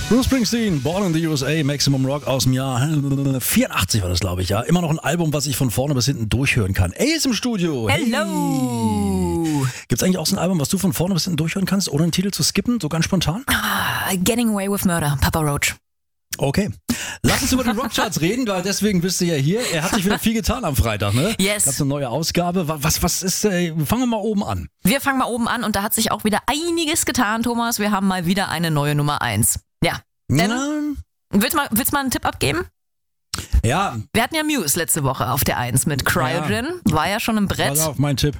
Bruce Springsteen, Born in the USA, Maximum Rock aus dem Jahr 84 war das, glaube ich, ja. Immer noch ein Album, was ich von vorne bis hinten durchhören kann. Ey, ist im Studio. Hello. Hey. Gibt's eigentlich auch so ein Album, was du von vorne bis hinten durchhören kannst, ohne einen Titel zu skippen, so ganz spontan? Getting Away with Murder, Papa Roach. Okay. Lass uns über die Rockcharts reden, weil deswegen bist du ja hier. Er hat sich wieder viel getan am Freitag, ne? Yes. Gab's eine neue Ausgabe. Was ist, fangen wir mal oben an. Wir fangen mal oben an und da hat sich auch wieder einiges getan, Thomas. Wir haben mal wieder eine neue Nummer 1. Ja. Denn, willst du mal einen Tipp abgeben? Ja. Wir hatten ja Muse letzte Woche auf der 1 mit Cryogen. Ja. War ja schon im Brett. Pass auf, mein Tipp.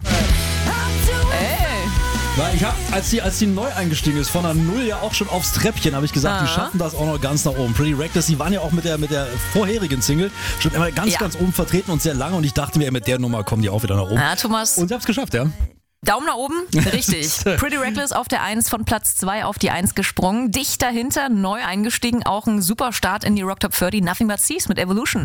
Weil ich habe, als die neu eingestiegen ist, von der 0 ja auch schon aufs Treppchen, habe ich gesagt, die schaffen das auch noch ganz nach oben. Pretty Reckless, die waren ja auch mit der vorherigen Single schon immer ganz oben vertreten und sehr lange und ich dachte mir, mit der Nummer kommen die auch wieder nach oben. Ja, Thomas. Und sie haben es geschafft, ja. Daumen nach oben, richtig. Pretty Reckless auf der 1, von Platz 2 auf die 1 gesprungen. Dicht dahinter, neu eingestiegen, auch ein super Start in die Rock Top 30, Nothing But Thieves mit Evolution.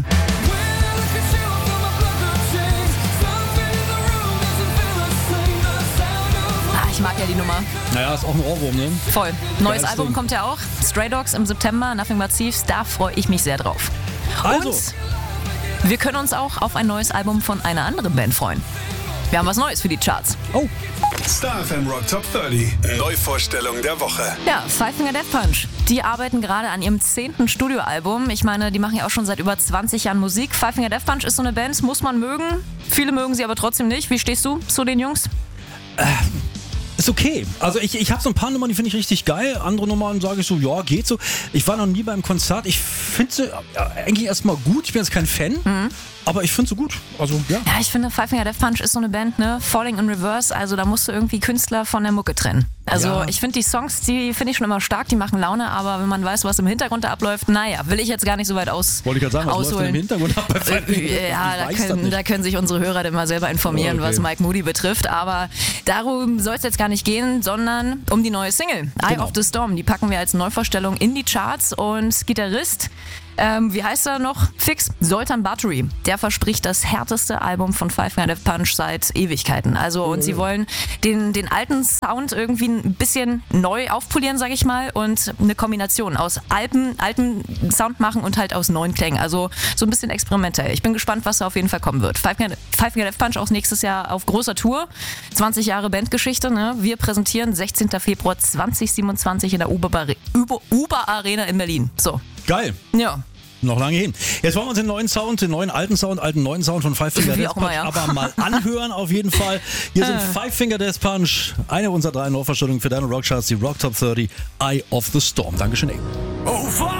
Ich mag ja die Nummer. Naja, ist auch ein Ohrwurm, ne? Voll. Neues Album kommt ja auch. Stray Dogs im September, Nothing But Thieves. Da freue ich mich sehr drauf. Also. Und wir können uns auch auf ein neues Album von einer anderen Band freuen. Wir haben was Neues für die Charts. Oh. Star FM Rock Top 30. Neuvorstellung der Woche. Ja, Five Finger Death Punch. Die arbeiten gerade an ihrem 10. Studioalbum. Ich meine, die machen ja auch schon seit über 20 Jahren Musik. Five Finger Death Punch ist so eine Band, muss man mögen. Viele mögen sie aber trotzdem nicht. Wie stehst du zu den Jungs? Ist okay. Also ich habe so ein paar Nummern, die finde ich richtig geil. Andere Nummern sage ich so, ja, geht so. Ich war noch nie beim Konzert. Ich finde sie eigentlich erstmal gut. Ich bin jetzt kein Fan, aber ich finde sie gut. Also, ja. Ja, ich finde, Five Finger Death Punch ist so eine Band, ne? Falling in Reverse. Also da musst du irgendwie Künstler von der Mucke trennen. Also ich finde die Songs, die finde ich schon immer stark, die machen Laune, aber wenn man weiß, was im Hintergrund da abläuft, naja, will ich jetzt gar nicht so weit Wollte ich gerade sagen, was läuft denn im Hintergrund ab bei Five Finger? Ja, da können sich unsere Hörer dann mal selber informieren, was Mike Moody betrifft. Aber darum soll es jetzt gar nicht gehen, sondern um die neue Single, Eye of the Storm. Die packen wir als Neuvorstellung in die Charts und Gitarrist, wie heißt er noch? Fix, Zoltan Bathory. Der verspricht das härteste Album von Five Finger Death Punch seit Ewigkeiten. Also und sie wollen den alten Sound irgendwie ein bisschen neu aufpolieren, sag ich mal, und eine Kombination aus alten Sound machen und halt aus neuen Klängen. Also so ein bisschen experimentell. Ich bin gespannt, was da auf jeden Fall kommen wird. Five Finger Death Punch auch nächstes Jahr auf großer Tour. 20 Jahre Bandgeschichte, ne? Wir präsentieren 16. Februar 2027 in der Uber Arena in Berlin. So. Geil. Ja. Noch lange hin. Jetzt wollen wir uns den neuen Sound, den neuen alten neuen Sound von Five Finger Death Punch aber mal anhören auf jeden Fall. Hier sind Five Finger Death Punch, eine unserer 3 Neuvorstellungen für deine Rockcharts, die Rock Top 30, Eye of the Storm. Dankeschön, ey.